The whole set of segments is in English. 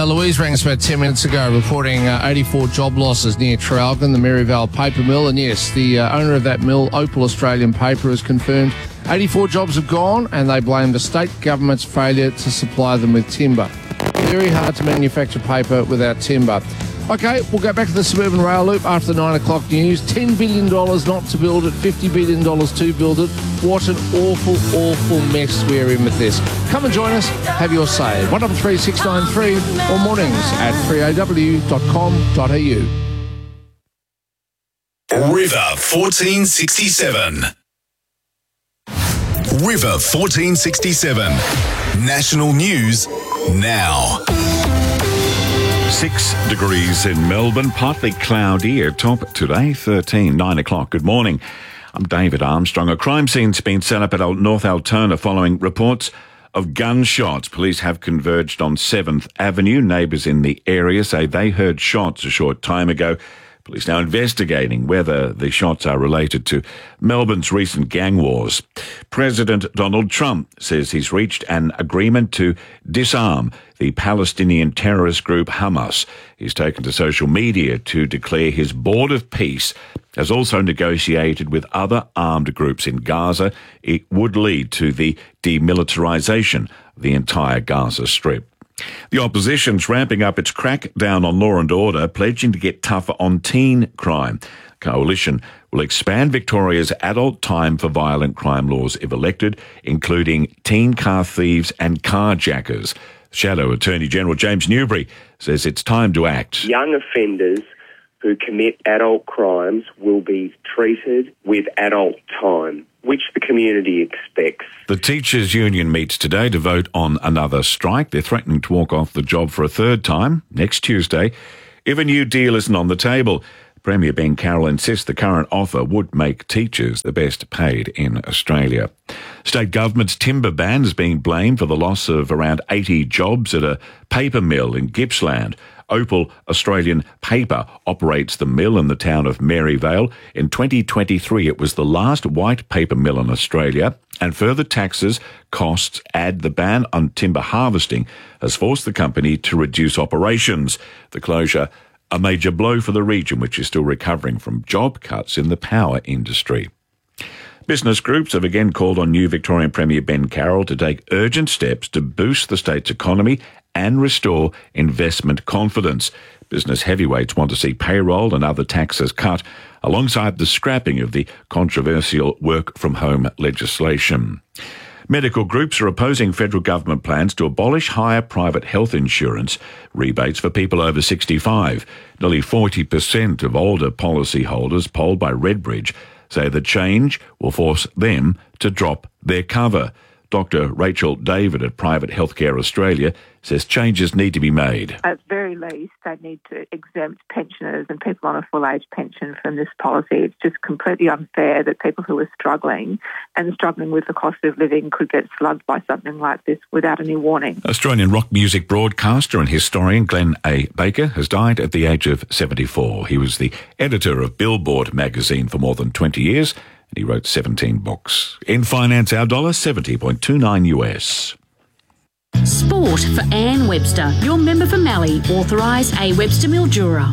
Louise rang us about 10 minutes ago reporting 84 job losses near Traralgon, the Maryvale paper mill. And yes, the owner of that mill, Opal Australian Paper, has confirmed 84 jobs have gone, and they blame the state government's failure to supply them with timber. Very hard to manufacture paper without timber. OK, we'll go back to the suburban rail loop after the 9 o'clock news. $10 billion not to build it, $50 billion to build it. What an awful, awful mess we're in with this. Come and join us. Have your say. 133693 or mornings at 3aw.com.au. River 1467. River 1467. National news now. 6 degrees in Melbourne, partly cloudy at top today, 9 o'clock. Good morning. I'm David Armstrong. A crime scene's been set up at North Altona following reports of gunshots. Police have converged on 7th Avenue. Neighbours in the area say they heard shots a short time ago. Police now investigating whether the shots are related to Melbourne's recent gang wars. President Donald Trump says he's reached an agreement to disarm the Palestinian terrorist group Hamas. He's taken to social media to declare his board of peace has also negotiated with other armed groups in Gaza. It would lead to the demilitarization of the entire Gaza Strip. The opposition's ramping up its crackdown on law and order, pledging to get tougher on teen crime. Coalition will expand Victoria's adult time for violent crime laws if elected, including teen car thieves and carjackers. Shadow Attorney General James Newbury says it's time to act. Young offenders who commit adult crimes will be treated with adult time, which the community expects. The Teachers' Union meets today to vote on another strike. They're threatening to walk off the job for a third time next Tuesday if a new deal isn't on the table. Premier Ben Carroll insists the current offer would make teachers the best paid in Australia. State government's timber ban is being blamed for the loss of around 80 jobs at a paper mill in Gippsland. Opal Australian Paper operates the mill in the town of Maryvale. In 2023, it was the last white paper mill in Australia, and further taxes, costs, and the ban on timber harvesting has forced the company to reduce operations. The closure, a major blow for the region, which is still recovering from job cuts in the power industry. Business groups have again called on new Victorian Premier Ben Carroll to take urgent steps to boost the state's economy and restore investment confidence. Business heavyweights want to see payroll and other taxes cut, alongside the scrapping of the controversial work-from-home legislation. Medical groups are opposing federal government plans to abolish higher private health insurance rebates for people over 65. Nearly 40% of older policyholders polled by Redbridge say the change will force them to drop their cover. Dr. Rachel David at Private Healthcare Australia says changes need to be made. At very least, they need to exempt pensioners and people on a full-age pension from this policy. It's just completely unfair that people who are struggling with the cost of living could get slugged by something like this without any warning. Australian rock music broadcaster and historian Glenn A. Baker has died at the age of 74. He was the editor of Billboard magazine for more than 20 years. And he wrote 17 books. In finance, our dollar, 70.29 US. Sport for Anne Webster, your member for Mallee, authorised A. Webster Mildura.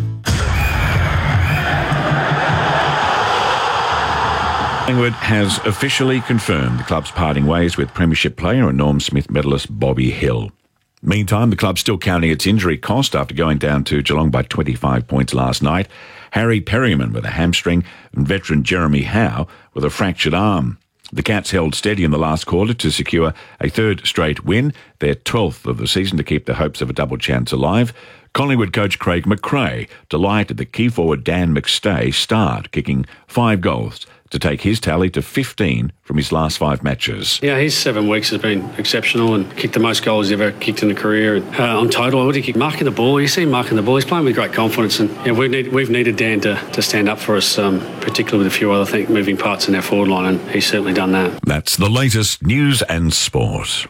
Collingwood has officially confirmed the club's parting ways with Premiership player and Norm Smith medalist Bobby Hill. Meantime, the club's still counting its injury cost after going down to Geelong by 25 points last night. Harry Perryman with a hamstring and veteran Jeremy Howe with a fractured arm. The Cats held steady in the last quarter to secure a third straight win, their 12th of the season, to keep their hopes of a double chance alive. Collingwood coach Craig McRae delighted that key forward Dan McStay starred, kicking 5 goals to take his tally to 15 from his last 5 matches. Yeah, his 7 weeks has been exceptional and kicked the most goals he's ever kicked in a career. On total, what did he kick? Marking the ball. You see him marking the ball. He's playing with great confidence, and we've needed Dan to stand up for us, particularly with a few other moving parts in our forward line, and he's certainly done that. That's the latest news and sport.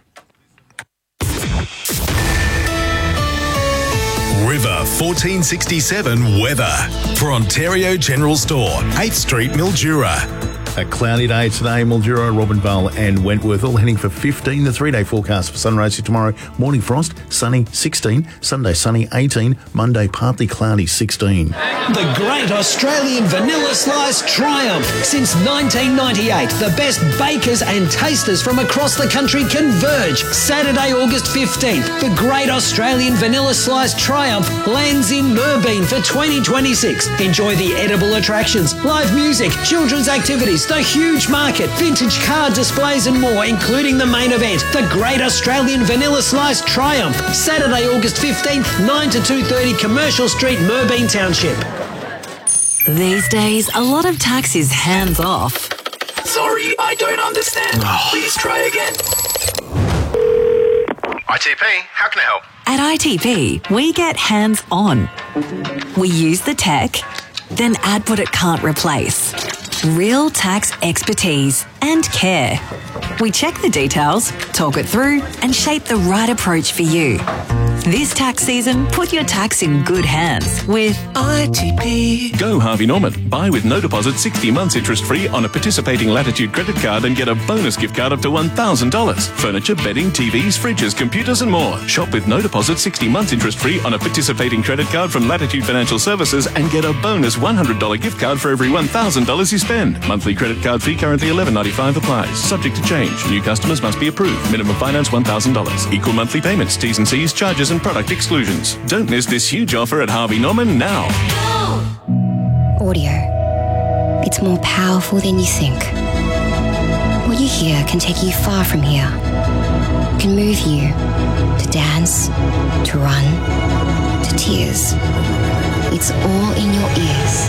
River 1467 weather for Ontario General Store, 8th Street, Mildura. A cloudy day today, Mildura, Robinvale and Wentworth all heading for 15. The 3-day forecast for Sunraysia tomorrow. Morning frost, sunny 16. Sunday sunny 18. Monday partly cloudy 16. The Great Australian Vanilla Slice Triumph. Since 1998, the best bakers and tasters from across the country converge. Saturday, August 15th, the Great Australian Vanilla Slice Triumph lands in Merbein for 2026. Enjoy the edible attractions, live music, children's activities, the huge market, vintage car displays and more, including the main event, the Great Australian Vanilla Slice Triumph. Saturday, August 15th, 9 to 2:30 Commercial Street, Merbein Township. These days, a lot of tax is hands off. Sorry, I don't understand. Please try again. ITP, how can I help? At ITP, we get hands on. We use the tech, then add what it can't replace. Real tax expertise and care. We check the details, talk it through, and shape the right approach for you. This tax season, put your tax in good hands with ITP. Go Harvey Norman. Buy with no deposit 60 months interest-free on a participating Latitude credit card and get a bonus gift card up to $1,000. Furniture, bedding, TVs, fridges, computers and more. Shop with no deposit 60 months interest-free on a participating credit card from Latitude Financial Services and get a bonus $100 gift card for every $1,000 you spend. Monthly credit card fee currently $11.95 applies. Subject to change. New customers must be approved. Minimum finance $1,000. Equal monthly payments, T's and C's, charges and product exclusions. Don't miss this huge offer at Harvey Norman now. Audio. It's more powerful than you think. What you hear can take you far from here. Can move you to dance, to run, to tears. It's all in your ears.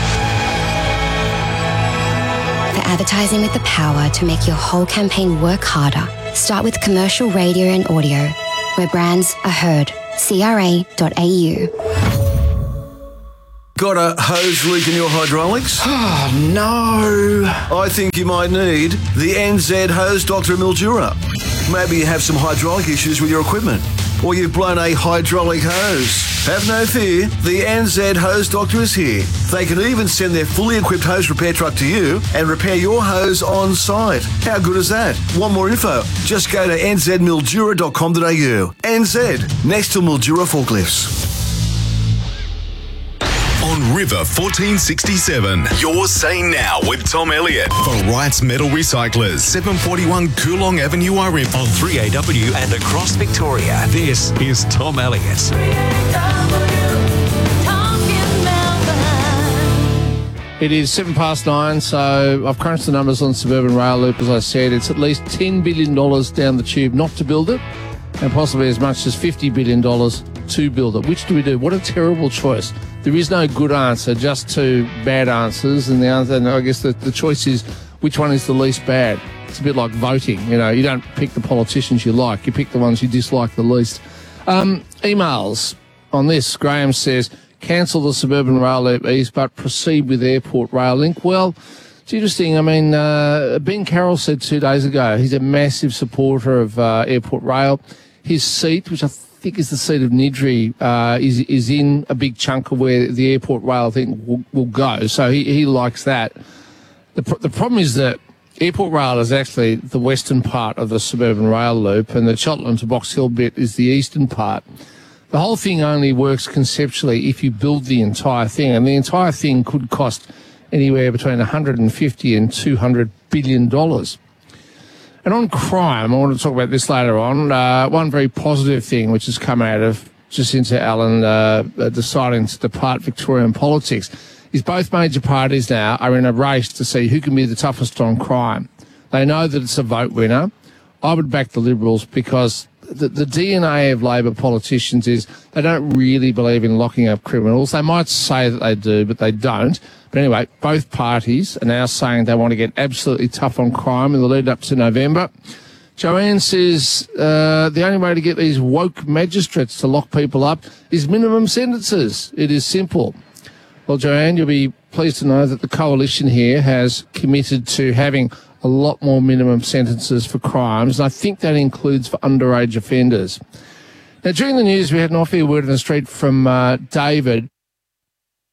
For advertising with the power to make your whole campaign work harder, start with commercial radio and audio, where brands are heard. CRA.au. Got a hose leak in your hydraulics? Oh, no. I think you might need the NZ Hose Doctor Mildura. Maybe you have some hydraulic issues with your equipment, or you've blown a hydraulic hose. Have no fear, the NZ Hose Doctor is here. They can even send their fully equipped hose repair truck to you and repair your hose on site. How good is that? Want more info? Just go to nzmildura.com.au. NZ, next to Mildura Forklifts. On River 1467, you're saying now with Tom Elliott for Wrights Metal Recyclers, 741 Coolong Avenue, RM. On 3AW and across Victoria, this is Tom Elliott. It is 9:07, so I've crunched the numbers on Suburban Rail Loop. As I said, it's at least $10 billion down the tube not to build it, and possibly as much as $50 billion to build it. Which do we do? What a terrible choice. There is no good answer, just two bad answers, and I guess the choice is which one is the least bad. It's a bit like voting. You know, you don't pick the politicians you like, you pick the ones you dislike the least. Emails on this. Graham says, cancel the Suburban Rail Loop East, but proceed with Airport Rail Link. Well, it's interesting. I mean, Ben Carroll said 2 days ago he's a massive supporter of Airport Rail. His seat, which I think is the seat of Nidri, is in a big chunk of where the Airport Rail thing will go. So he likes that. The problem is that Airport Rail is actually the western part of the Suburban Rail Loop, and the Cheltenham to Box Hill bit is the eastern part. The whole thing only works conceptually if you build the entire thing, and the entire thing could cost anywhere between $150 and $200 billion. And on crime, I want to talk about this later on. One very positive thing which has come out of Jacinta Allen deciding to depart Victorian politics is both major parties now are in a race to see who can be the toughest on crime. They know that it's a vote winner. I would back the Liberals because the DNA of Labor politicians is they don't really believe in locking up criminals. They might say that they do, but they don't. But anyway, both parties are now saying they want to get absolutely tough on crime in the lead up to November. Joanne says the only way to get these woke magistrates to lock people up is minimum sentences. It is simple. Well, Joanne, you'll be pleased to know that the coalition here has committed to having a lot more minimum sentences for crimes, and I think that includes for underage offenders. Now, during the news, we had an off-air word in the street from David,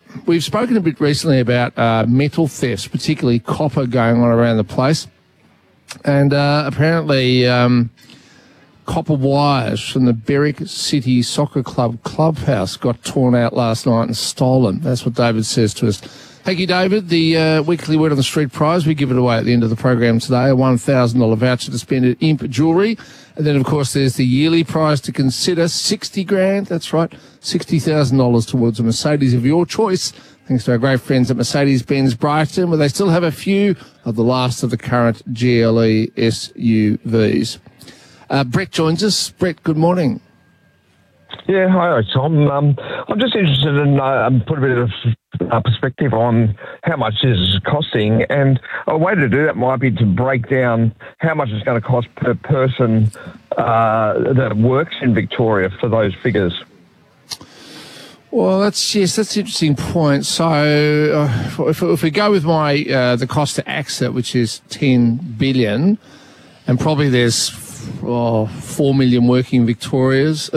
we've spoken a bit recently about metal thefts, particularly copper, going on around the place. And apparently copper wires from the Berwick City Soccer Club clubhouse got torn out last night and stolen. That's what David says to us. Thank you, David. The weekly Word on the Street prize, we give it away at the end of the program today, a $1,000 voucher to spend at Imp Jewellery. And then, of course, there's the yearly prize to consider, $60,000. That's right, $60,000 towards a Mercedes of your choice, thanks to our great friends at Mercedes-Benz Brighton, where they still have a few of the last of the current GLE SUVs. Brett joins us. Brett, good morning. Yeah, hi, Tom. I'm just interested in put a bit of perspective on how much this is costing, and a way to do that might be to break down how much it's going to cost per person that works in Victoria for those figures. Well, that's an interesting point. So, if we go with my the cost to AXA, which is $10 billion, and probably there's 4 million working Victorians,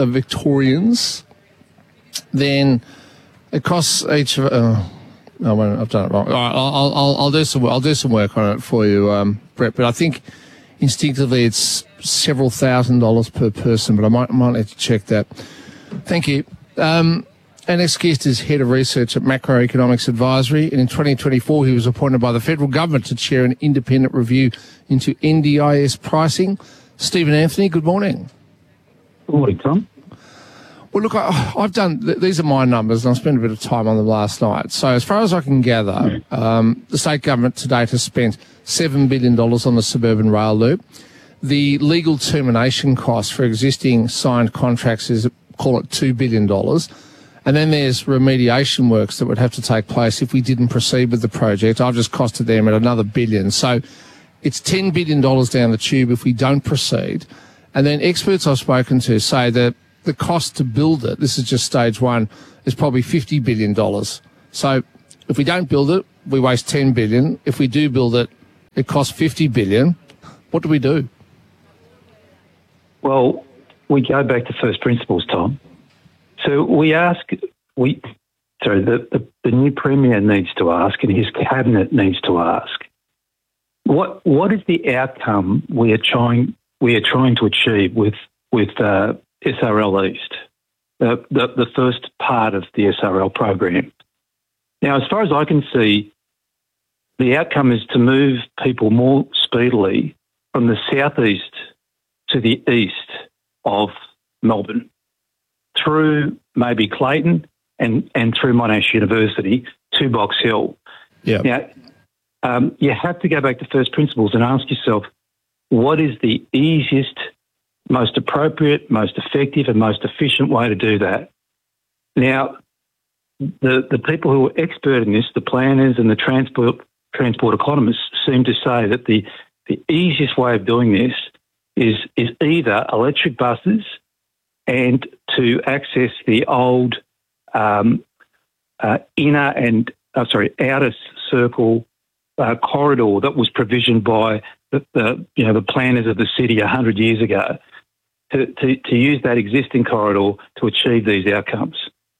then it costs each of. I've done it wrong. All right, I'll do some work on it for you, Brett. But I think instinctively it's several $1,000s per person. But I might need to check that. Thank you. Our next guest is Head of Research at Macroeconomics Advisory, and in 2024 he was appointed by the federal government to chair an independent review into NDIS pricing. Stephen Anthony, good morning. Good morning, Tom. Well, look, I've done, these are my numbers, and I've spent a bit of time on them last night. So as far as I can gather, the state government to date has spent $7 billion on the suburban rail loop. The legal termination cost for existing signed contracts is, call it $2 billion. And then there's remediation works that would have to take place if we didn't proceed with the project. I've just costed them at another $1 billion. So it's $10 billion down the tube if we don't proceed. And then experts I've spoken to say that the cost to build it, this is just stage one, is probably $50 billion. So if we don't build it, we waste $10 billion. If we do build it, it costs $50 billion. What do we do? Well, we go back to first principles, Tom. So the new Premier needs to ask, and his cabinet needs to ask, what is the outcome we are trying to achieve with SRL East, the first part of the SRL program? Now, as far as I can see, the outcome is to move people more speedily from the southeast to the east of Melbourne, through maybe Clayton and through Monash University to Box Hill. Yeah. Now, you have to go back to first principles and ask yourself, what is the easiest, most appropriate, most effective and most efficient way to do that? Now, the people who are expert in this, the planners and the transport economists, seem to say that the easiest way of doing this is either electric buses and to access the old outer circle corridor that was provisioned by the planners of the city 100 years ago, to use that existing corridor to achieve these outcomes.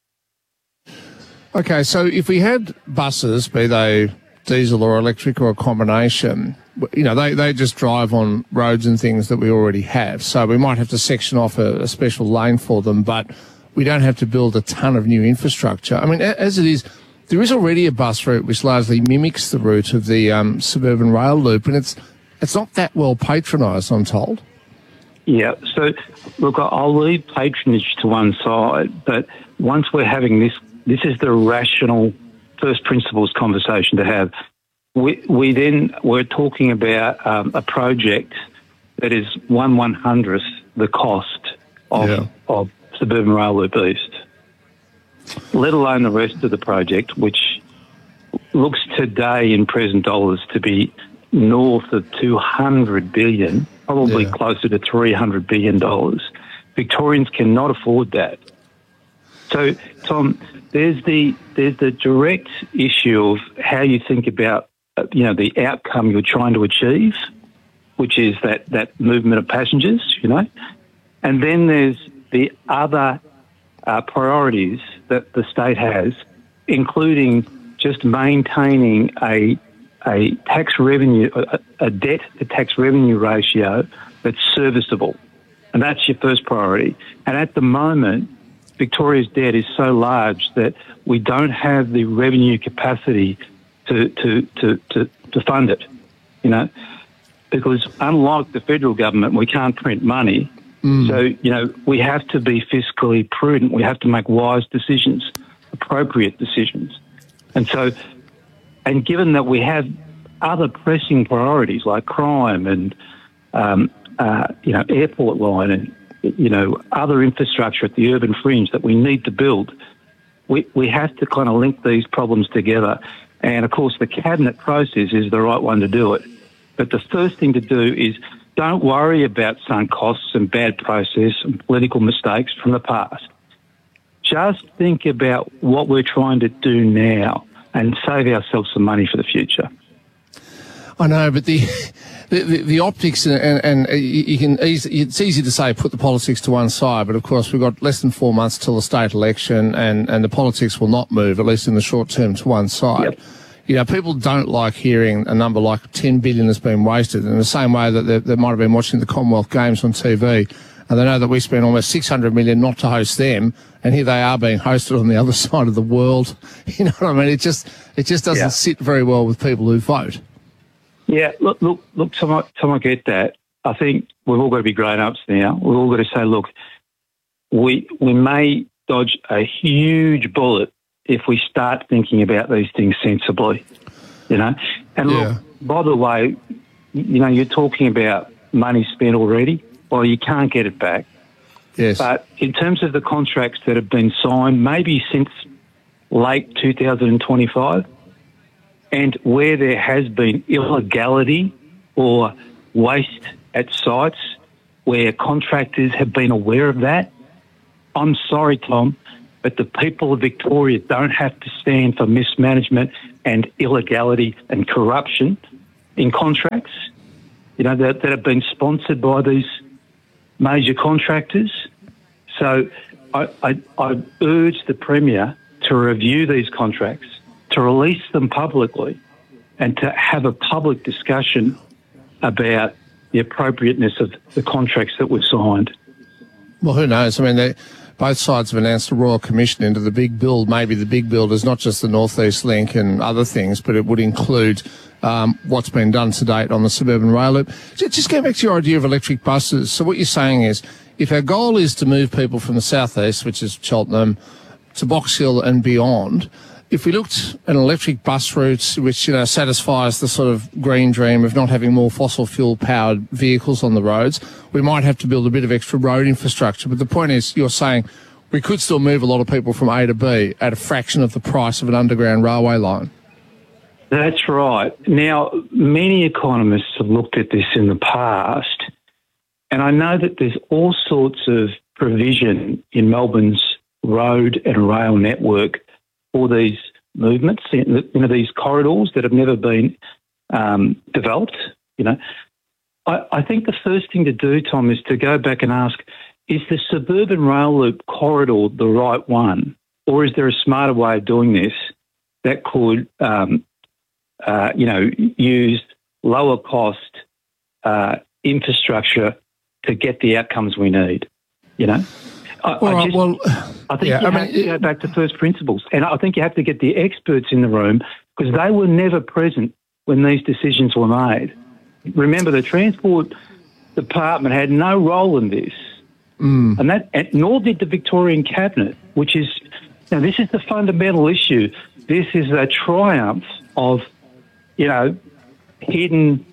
Okay, so if we had buses, be they diesel or electric or a combination, they just drive on roads and things that we already have. So we might have to section off a special lane for them, but we don't have to build a ton of new infrastructure. I mean, as it is, there is already a bus route which largely mimics the route of the suburban rail loop, and it's not that well patronised, I'm told. Yeah, so look, I'll leave patronage to one side, but once we're having this is the rational first principles conversation to have. We're talking about a project that is 1/100th the cost of suburban rail loop east, let alone the rest of the project, which looks today in present dollars to be north of $200 billion, probably closer to $300 billion. Victorians cannot afford that. So, Tom, there's the direct issue of how you think about the outcome you're trying to achieve, which is that movement of passengers, and then there's the other priorities that the state has including just maintaining a tax revenue, a debt to tax revenue ratio that's serviceable. And that's your first priority. And at the moment, Victoria's debt is so large that we don't have the revenue capacity to fund it, you know, because unlike the federal government, we can't print money. So, you know, we have to be fiscally prudent. We have to make wise decisions, appropriate decisions. And so, and given that we have other pressing priorities like crime and, you know, airport line and, you know, other infrastructure at the urban fringe that we need to build, we have to kind of link these problems together. And, of course, the cabinet process is the right one to do it. But the first thing to do is don't worry about sunk costs and bad process and political mistakes from the past. Just think about what we're trying to do now and save ourselves some money for the future. I know, but the optics and you can it's easy to say put the politics to one side, but of course we've got less than 4 months till the state election, and the politics will not move, at least in the short term, to one side. Yep. You know, people don't like hearing a number like 10 billion has been wasted in the same way that they might have been watching the Commonwealth Games on TV, and they know that we spent almost 600 million not to host them, and here they are being hosted on the other side of the world. You know what I mean? It just doesn't sit very well with people who vote. Yeah, look, Tom, I get that. I think we've all got to be grown-ups now. We've all got to say, look, we may dodge a huge bullet if we start thinking about these things sensibly, you know. And look, by the way, you know, you're talking about money spent already. Well, you can't get it back. Yes. But in terms of the contracts that have been signed, maybe since late 2025, and where there has been illegality or waste at sites where contractors have been aware of that, I'm sorry, Tom, but the people of Victoria don't have to stand for mismanagement and illegality and corruption in contracts, you know, that have been sponsored by these major contractors. So I urge the Premier to review these contracts, to release them publicly, and to have a public discussion about the appropriateness of the contracts that were signed. Well, who knows? I mean, both sides have announced a Royal Commission into the big build. Maybe the big build is not just the North East Link and other things, but it would include what's been done to date on the suburban rail loop. Just going back to your idea of electric buses. So what you're saying is, if our goal is to move people from the southeast, which is Cheltenham, to Box Hill and beyond, if we looked at an electric bus route which, you know, satisfies the sort of green dream of not having more fossil fuel powered vehicles on the roads, we might have to build a bit of extra road infrastructure. But the point is, you're saying we could still move a lot of people from A to B at a fraction of the price of an underground railway line. That's right. Now, many economists have looked at this in the past, and I know that there's all sorts of provision in Melbourne's road and rail network for these movements, you know, these corridors that have never been developed. You know, I think the first thing to do, Tom, is to go back and ask, is the suburban rail loop corridor the right one, or is there a smarter way of doing this that could, you know, use lower cost infrastructure to get the outcomes we need? You know. I think you have to go back to first principles. And I think you have to get the experts in the room, because they were never present when these decisions were made. Remember, the Transport Department had no role in this. And nor did the Victorian Cabinet, which is, now this is the fundamental issue. This is a triumph of, you know, hidden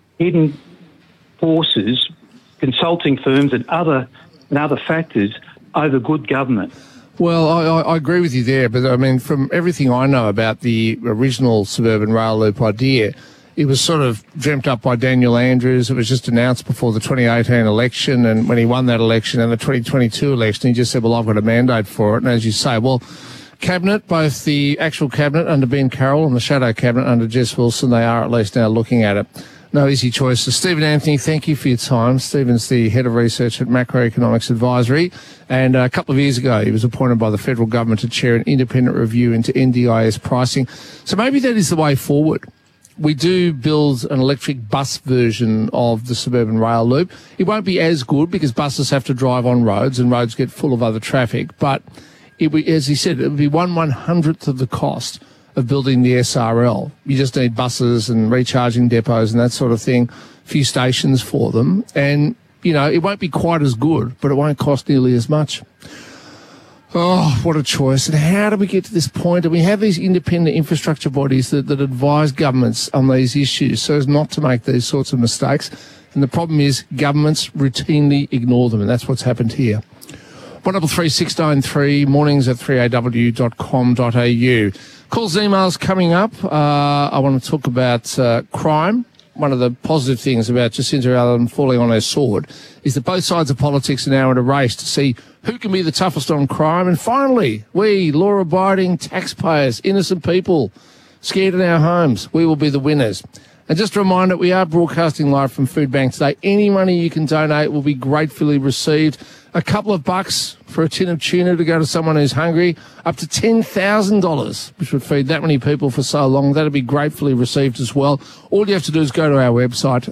forces, consulting firms and other factors over good government. Well, I agree with you there, but I mean, from everything I know about the original suburban rail loop idea, it was sort of dreamt up by Daniel Andrews. It was just announced before the 2018 election, and when he won that election and the 2022 election, he just said, well, I've got a mandate for it. And as you say, well, Cabinet, both the actual Cabinet under Ben Carroll and the shadow Cabinet under Jess Wilson, they are at least now looking at it. No easy choices. Stephen Anthony, thank you for your time. Stephen's the Head of Research at Macroeconomics Advisory, and a couple of years ago he was appointed by the federal government to chair an independent review into NDIS pricing. So maybe that is the way forward. We do build an electric bus version of the suburban rail loop. It won't be as good because buses have to drive on roads and roads get full of other traffic, but as he said, it would be 1/100th of the cost of building the SRL. You just need buses and recharging depots and that sort of thing, a few stations for them. And, you know, it won't be quite as good, but it won't cost nearly as much. Oh, what a choice. And how do we get to this point? And we have these independent infrastructure bodies that advise governments on these issues so as not to make these sorts of mistakes. And the problem is governments routinely ignore them, and that's what's happened here. 133 693, mornings at 3aw.com.au. Calls, emails coming up. I want to talk about crime. One of the positive things about Jacinda Ardern falling on her sword is that both sides of politics are now in a race to see who can be the toughest on crime. And finally, we, law-abiding taxpayers, innocent people, scared in our homes, we will be the winners. And just a reminder, we are broadcasting live from Food Bank today. Any money you can donate will be gratefully received. A couple of bucks for a tin of tuna to go to someone who's hungry, up to $10,000, which would feed that many people for so long. That'll be gratefully received as well. All you have to do is go to our website,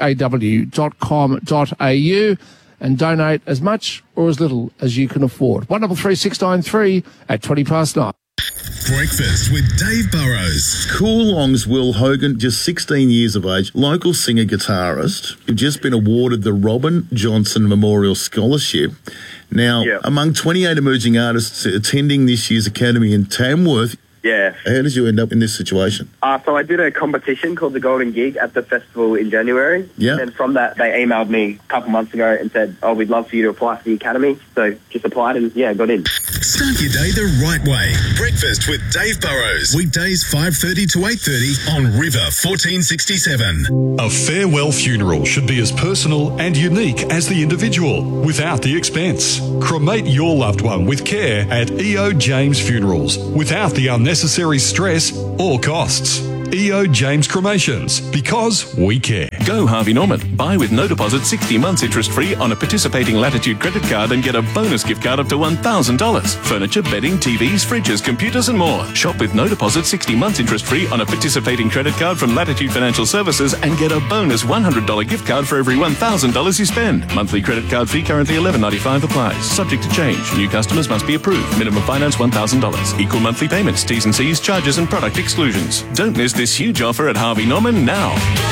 3aw.com.au, and donate as much or as little as you can afford. 133 693 at 9:20. Breakfast with Dave Burrows. Coolong's Will Hogan, just 16 years of age, local singer-guitarist, who've just been awarded the Robin Johnson Memorial Scholarship. Now, among 28 emerging artists attending this year's Academy in Tamworth, yeah. How did you end up in this situation? So I did a competition called the Golden Gig at the festival in January. Yeah. And from that, they emailed me a couple months ago and said, oh, we'd love for you to apply for the Academy. So just applied and, got in. Start your day the right way. Breakfast with Dave Burrows. Weekdays 5:30 to 8:30 on River 1467. A farewell funeral should be as personal and unique as the individual, without the expense. Cremate your loved one with care at E.O. James Funerals, without the unnecessary stress or costs. E.O. James Cremations, because we care. Go Harvey Norman. Buy with no deposit 60 months interest free on a participating Latitude credit card and get a bonus gift card up to $1,000. Furniture, bedding, TVs, fridges, computers and more. Shop with no deposit 60 months interest free on a participating credit card from Latitude Financial Services and get a bonus $100 gift card for every $1,000 you spend. Monthly credit card fee currently $11.95 applies. Subject to change. New customers must be approved. Minimum finance $1,000. Equal monthly payments, T's and C's, charges and product exclusions. Don't miss this huge offer at Harvey Norman now.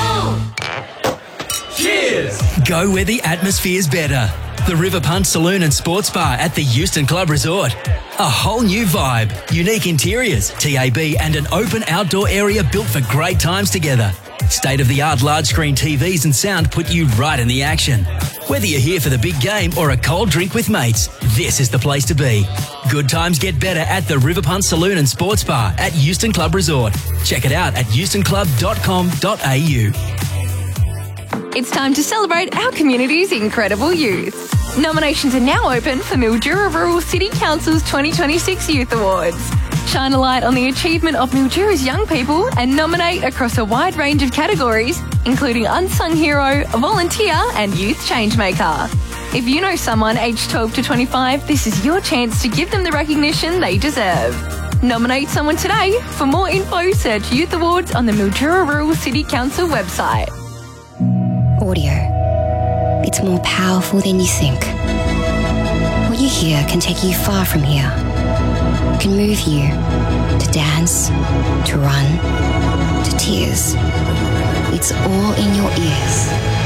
Cheers! Go where the atmosphere's better. The River Punt Saloon and Sports Bar at the Euston Club Resort. A whole new vibe, unique interiors, TAB and an open outdoor area built for great times together. State-of-the-art large screen TVs and sound put you right in the action. Whether you're here for the big game or a cold drink with mates, this is the place to be. Good times get better at the River Punt Saloon and Sports Bar at Euston Club Resort. Check it out at eustonclub.com.au. It's time to celebrate our community's incredible youth. Nominations are now open for Mildura Rural City Council's 2026 Youth Awards. Shine a light on the achievement of Mildura's young people and nominate across a wide range of categories, including Unsung Hero, Volunteer and Youth Changemaker. If you know someone aged 12 to 25, this is your chance to give them the recognition they deserve. Nominate someone today. For more info, search Youth Awards on the Mildura Rural City Council website. Audio. It's more powerful than you think. What you hear can take you far from here. It can move you to dance, to run, to tears. It's all in your ears.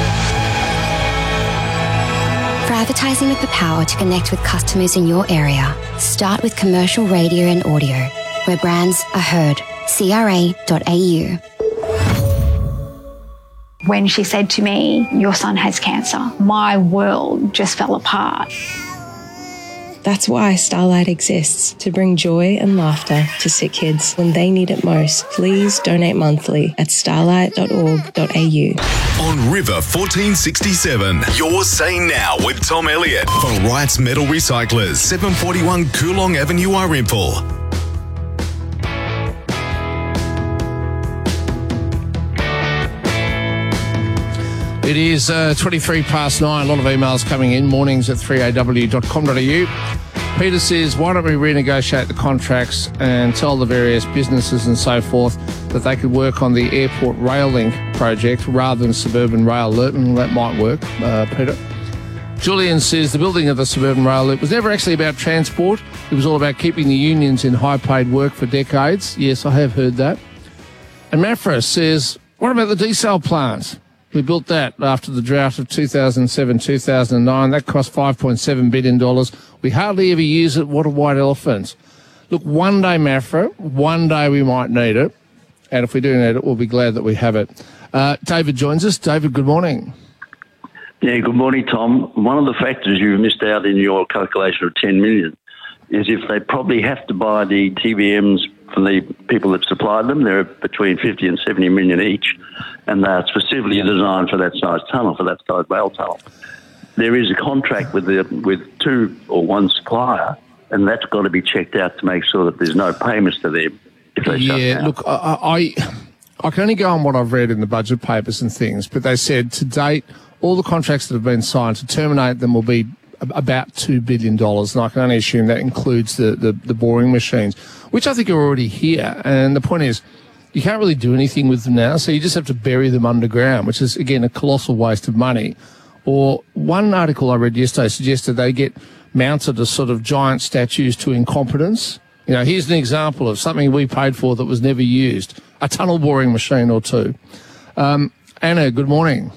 For advertising with the power to connect with customers in your area, start with commercial radio and audio, where brands are heard. CRA.au. When she said to me, your son has cancer, my world just fell apart. That's why Starlight exists, to bring joy and laughter to sick kids when they need it most. Please donate monthly at starlight.org.au. On River 1467, you're saying now with Tom Elliott for Wrights Metal Recyclers, 741 Coolong Avenue, Arimpool. It is 23 past 9. A lot of emails coming in. Mornings at 3aw.com.au. Peter says, why don't we renegotiate the contracts and tell the various businesses and so forth that they could work on the airport rail link project rather than suburban rail loop? And that might work, Peter. Julian says the building of the suburban rail loop was never actually about transport. It was all about keeping the unions in high-paid work for decades. Yes, I have heard that. And Mafra says, what about the desal plant? We built that after the drought of 2007-2009. That cost $5.7 billion. We hardly ever use it. What a white elephant. Look, one day, Mafra, one day we might need it. And if we do need it, we'll be glad that we have it. David joins us. David, good morning. Yeah, good morning, Tom. One of the factors you've missed out in your calculation of $10 million is if they probably have to buy the TBMs from the people that supplied them. They're between 50 and 70 million each, and they're specifically designed for that size tunnel, for that size rail tunnel. There is a contract with two or one supplier, and that's got to be checked out to make sure that there's no payments to them if they shut down. Look, I can only go on what I've read in the budget papers and things, but they said to date all the contracts that have been signed to terminate them will be about $2 billion, and I can only assume that includes the boring machines, which I think are already here. And the point is, you can't really do anything with them now, so you just have to bury them underground, which is, again, a colossal waste of money. Or one article I read yesterday suggested they get mounted as sort of giant statues to incompetence. You know, here's an example of something we paid for that was never used, a tunnel boring machine or two. Anna, good morning.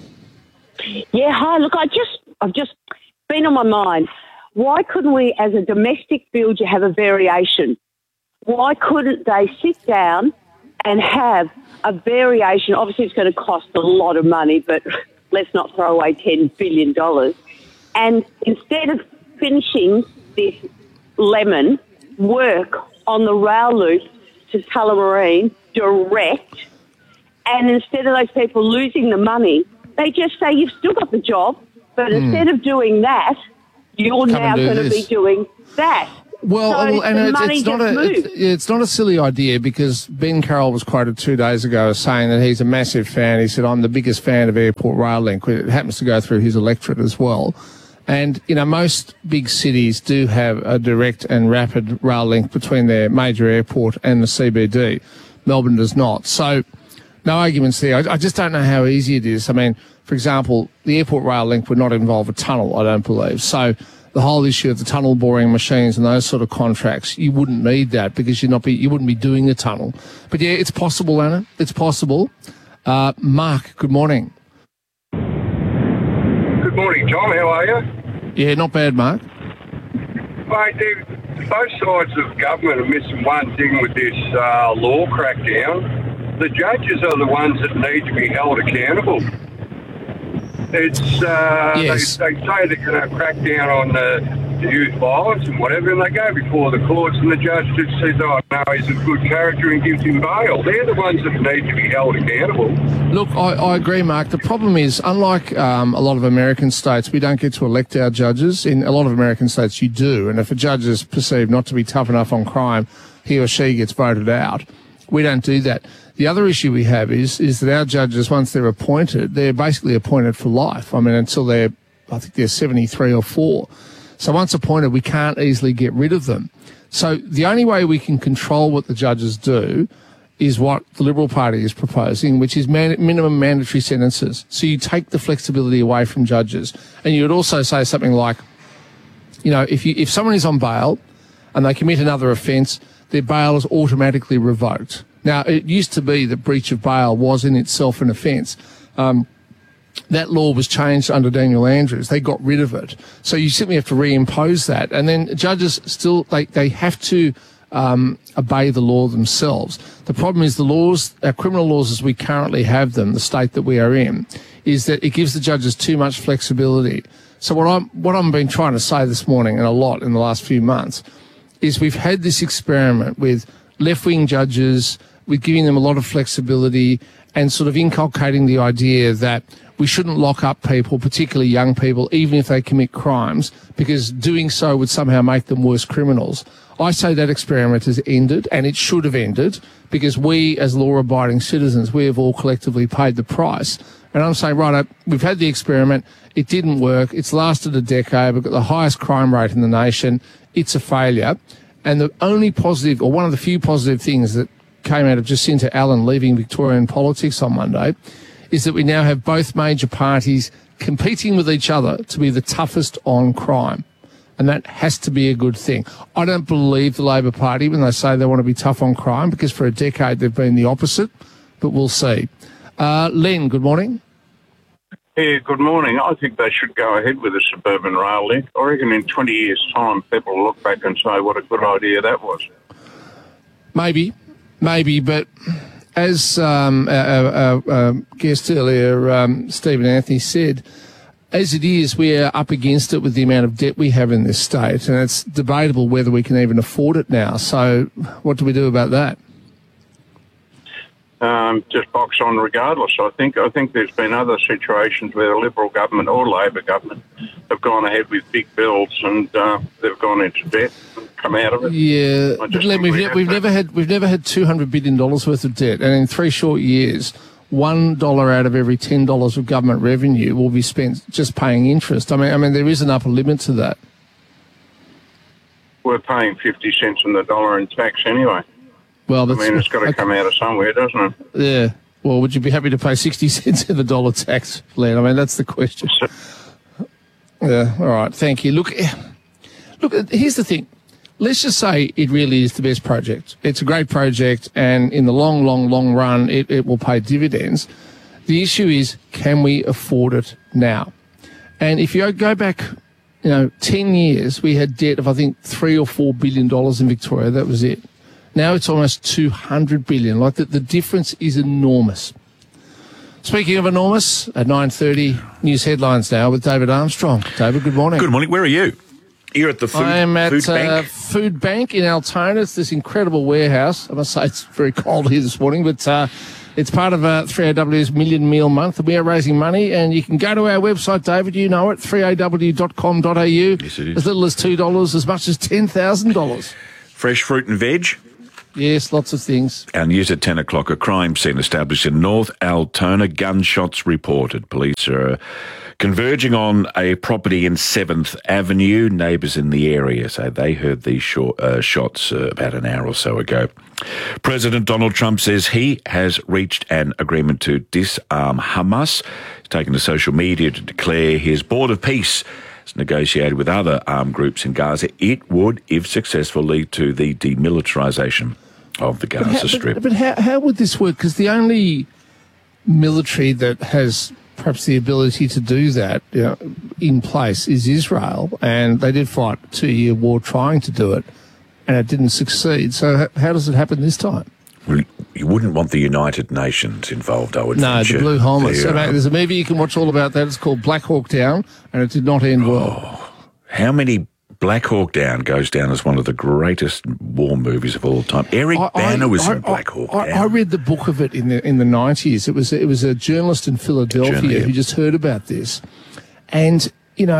Yeah, hi. Look, I've just been on my mind. Why couldn't we, as a domestic builder, have a variation? Why couldn't they sit down and have a variation? Obviously, it's going to cost a lot of money, but let's not throw away $10 billion. And instead of finishing this lemon, work on the rail loop to Tullamarine direct, and instead of those people losing the money, they just say, you've still got the job, but instead of doing that, you're now going to be doing that. Well, so and it's not a silly idea, because Ben Carroll was quoted 2 days ago as saying that he's a massive fan. He said, I'm the biggest fan of Airport Rail Link. It happens to go through his electorate as well. And, you know, most big cities do have a direct and rapid rail link between their major airport and the CBD. Melbourne does not. So no arguments there. I just don't know how easy it is. I mean, for example, the airport rail link would not involve a tunnel, I don't believe. So the whole issue of the tunnel boring machines and those sort of contracts, you wouldn't need that, because you wouldn't be doing a tunnel. But yeah, it's possible, Anna. It's possible. Mark, good morning. Good morning, Tom. How are you? Yeah, not bad, Mark. Mate, both sides of government are missing one thing with this law crackdown. The judges are the ones that need to be held accountable. It's yes. They say they're going to crack down on the youth violence and whatever, and they go before the courts, and the judge just says, oh, no, he's a good character, and gives him bail. They're the ones that need to be held accountable. Look, I agree, Mark. The problem is, unlike a lot of American states, we don't get to elect our judges. In a lot of American states, you do, and if a judge is perceived not to be tough enough on crime, he or she gets voted out. We don't do that. The other issue we have is that our judges, once they're appointed, they're basically appointed for life. I mean, until I think they're 73 or 4. So once appointed, we can't easily get rid of them. So the only way we can control what the judges do is what the Liberal Party is proposing, which is minimum mandatory sentences. So you take the flexibility away from judges. And you would also say something like, you know, if someone is on bail and they commit another offence, their bail is automatically revoked. Now, it used to be that breach of bail was in itself an offence. That law was changed under Daniel Andrews. They got rid of it. So you simply have to reimpose that. And then judges still, they have to obey the law themselves. The problem is the laws, our criminal laws as we currently have them, the state that we are in, is that it gives the judges too much flexibility. So what I'm been trying to say this morning, and a lot in the last few months, is we've had this experiment with left-wing judges, with giving them a lot of flexibility and sort of inculcating the idea that we shouldn't lock up people, particularly young people, even if they commit crimes, because doing so would somehow make them worse criminals. I say that experiment has ended, and it should have ended, because we, as law-abiding citizens, we have all collectively paid the price And I'm saying, right, we've had the experiment. It didn't work. It's lasted a decade. We've got the highest crime rate in the nation. It's a failure. And the only positive, or one of the few positive things that came out of Jacinta Allen leaving Victorian politics on Monday is that we now have both major parties competing with each other to be the toughest on crime. And that has to be a good thing. I don't believe the Labor Party when they say they want to be tough on crime, because for a decade they've been the opposite, but we'll see. Len, good morning. Yeah, good morning. I think they should go ahead with the suburban rail link. I reckon in 20 years' time people will look back and say what a good idea that was. Maybe, but as our guest earlier, Stephen Anthony, said, as it is, we are up against it with the amount of debt we have in this state, and it's debatable whether we can even afford it now. So what do we do about that? Just box on regardless. I think there's been other situations where the Liberal government or Labor government have gone ahead with big builds and they've gone into debt and come out of it. Yeah, but Len, we've never had $200 billion worth of debt, and in 3 short years, $1 out of every $10 of government revenue will be spent just paying interest. I mean, there is an upper limit to that. We're paying 50 cents on the dollar in tax anyway. Well, it's got to come out of somewhere, doesn't it? Yeah. Well, would you be happy to pay 60 cents of the dollar tax, Len? I mean, that's the question. Yeah. All right. Thank you. Look. Here's the thing. Let's just say it really is the best project. It's a great project, and in the long run, it will pay dividends. The issue is, can we afford it now? And if you go back, 10 years, we had debt of, I think, $3 or $4 billion in Victoria. That was it. Now it's almost $200 billion. Like the difference is enormous. Speaking of enormous, at 9:30, news headlines now with David Armstrong. David, good morning. Good morning. Where are you? You're at the food bank? I am at Food Bank in Altona. It's this incredible warehouse. I must say it's very cold here this morning, but it's part of 3AW's Million Meal Month, and we are raising money. And you can go to our website, David, you know it, 3aw.com.au. Yes, it is. As little as $2, as much as $10,000. Fresh fruit and veg? Yes, lots of things. Our news at 10 o'clock, a crime scene established in North Altona, gunshots reported. Police are converging on a property in 7th Avenue. Neighbours in the area say they heard these shots about an hour or so ago. President Donald Trump says he has reached an agreement to disarm Hamas. He's taken to social media to declare his board of peace negotiated with other armed groups in Gaza. It would, if successful, lead to the demilitarisation of the Gaza Strip. But how would this work? Because the only military that has perhaps the ability to do that in place is Israel, and they did fight a 2-year war trying to do it, and it didn't succeed. So how does it happen this time? Well, you wouldn't want the United Nations involved, I would think. No, the Blue Helmets. There's a movie you can watch all about that. It's called Black Hawk Down, and it did not end well. How many Black Hawk Down goes down as one of the greatest war movies of all time? Eric Bana was in Black Hawk Down. I read the book of it in the 90s. It was a journalist in Philadelphia who just heard about this. And,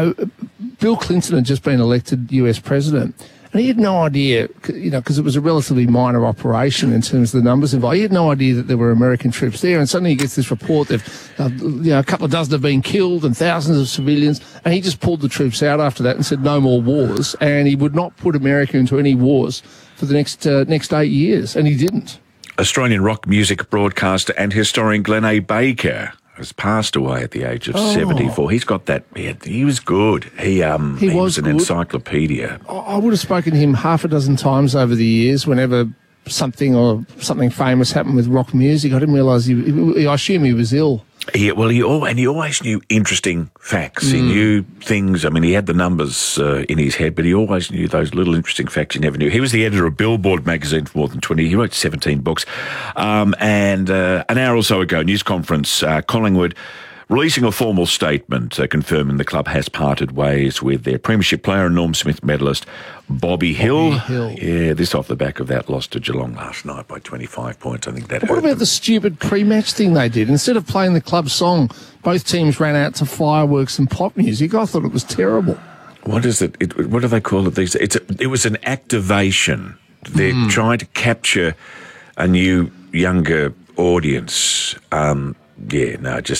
Bill Clinton had just been elected US president. And he had no idea, because it was a relatively minor operation in terms of the numbers involved. He had no idea that there were American troops there. And suddenly he gets this report that, a couple of dozen have been killed and thousands of civilians. And he just pulled the troops out after that and said no more wars. And he would not put America into any wars for the next 8 years. And he didn't. Australian rock music broadcaster and historian Glenn A. Baker has passed away at the age of 74. He's got that. He was good. He was an encyclopedia. I would have spoken to him half a dozen times over the years whenever something famous happened with rock music. I didn't realise I assume he was ill. He always knew interesting facts. He knew things. I mean, he had the numbers in his head, but he always knew those little interesting facts you never knew. He was the editor of Billboard magazine for more than 20 years. He wrote 17 books. And an hour or so ago, news conference, Collingwood releasing a formal statement confirming the club has parted ways with their premiership player and Norm Smith medalist Bobby Hill. Yeah, this off the back of that loss to Geelong last night by 25 points. I think that hurt. What about the stupid pre-match thing they did? Instead of playing the club song, both teams ran out to fireworks and pop music. I thought it was terrible. What is it? What do they call it these days? It was an activation. They're trying to capture a new, younger audience.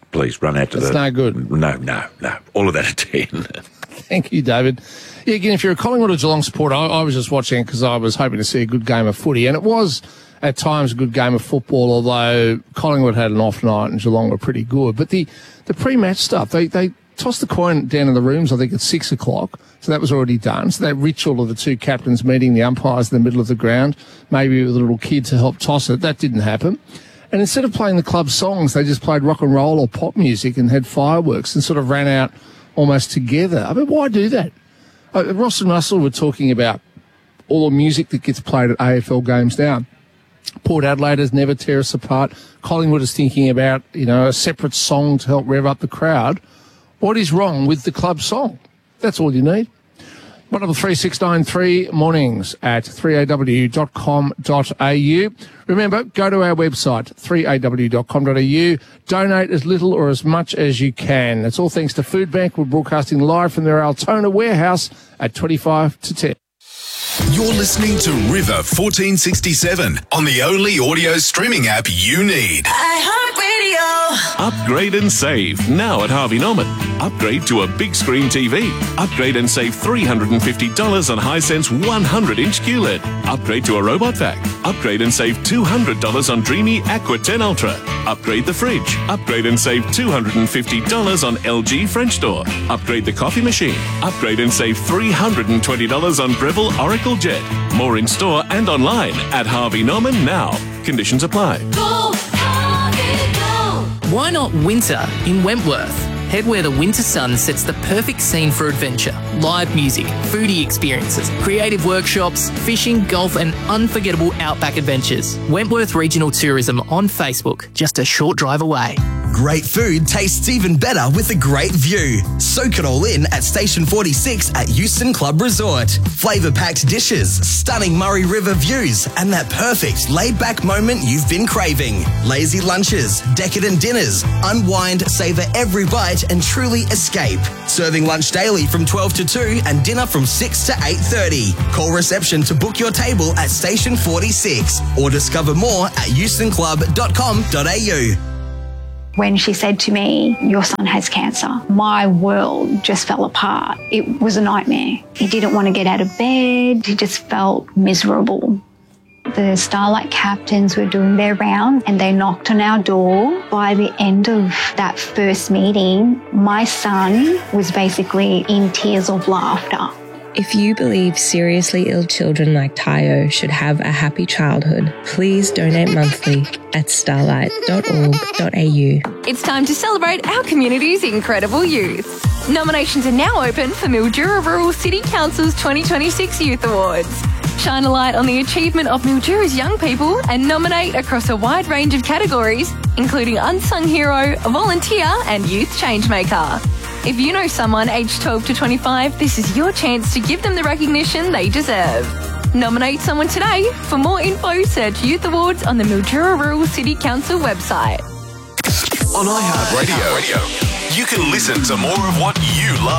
please run out to That's no good. No. All of that at 10. Thank you, David. Yeah, again, if you're a Collingwood or Geelong supporter, I was just watching it because I was hoping to see a good game of footy, and it was at times a good game of football, although Collingwood had an off night and Geelong were pretty good. But the pre-match stuff, they tossed the coin down in the rooms, I think, at 6 o'clock, so that was already done. So that ritual of the two captains meeting the umpires in the middle of the ground, maybe with a little kid to help toss it, that didn't happen. And instead of playing the club songs, they just played rock and roll or pop music and had fireworks and sort of ran out almost together. I mean, why do that? Ross and Russell were talking about all the music that gets played at AFL games now. Port Adelaiders never tear us apart. Collingwood is thinking about, a separate song to help rev up the crowd. What is wrong with the club song? That's all you need. 133 mornings at 3aw.com.au. Remember, go to our website, 3aw.com.au. Donate as little or as much as you can. It's all thanks to Food Bank. We're broadcasting live from their Altona warehouse at 25 to 10. You're listening to River 1467 on the only audio streaming app you need. iHeartRadio. Upgrade and save now at Harvey Norman. Upgrade to a big screen TV. Upgrade and save $350 on Hisense 100-inch QLED. Upgrade to a robot vac. Upgrade and save $200 on Dreamy Aqua 10 Ultra. Upgrade the fridge. Upgrade and save $250 on LG French door. Upgrade the coffee machine. Upgrade and save $320 on Breville Oracle Jet. More in store and online at Harvey Norman now. Conditions apply. Go, Harvey, go! Why not winter in Wentworth? Head where the winter sun sets the perfect scene for adventure. Live music, foodie experiences, creative workshops, fishing, golf and unforgettable outback adventures. Wentworth Regional Tourism on Facebook, just a short drive away. Great food tastes even better with a great view. Soak it all in at Station 46 at Euston Club Resort. Flavour-packed dishes, stunning Murray River views, and that perfect laid-back moment you've been craving. Lazy lunches, decadent dinners, unwind, savour every bite and truly escape. Serving lunch daily from 12 to 2 and dinner from 6 to 8:30. Call reception to book your table at Station 46 or discover more at eustonclub.com.au. When she said to me, "Your son has cancer," my world just fell apart. It was a nightmare. He didn't want to get out of bed. He just felt miserable. The Starlight captains were doing their round and they knocked on our door. By the end of that first meeting, my son was basically in tears of laughter. If you believe seriously ill children like Tayo should have a happy childhood, please donate monthly at starlight.org.au. It's time to celebrate our community's incredible youth. Nominations are now open for Mildura Rural City Council's 2026 Youth Awards. Shine a light on the achievement of Mildura's young people and nominate across a wide range of categories, including Unsung Hero, Volunteer and Youth Changemaker. If you know someone aged 12 to 25, this is your chance to give them the recognition they deserve. Nominate someone today. For more info, search Youth Awards on the Mildura Rural City Council website. On iHeartRadio, you can listen to more of what you love.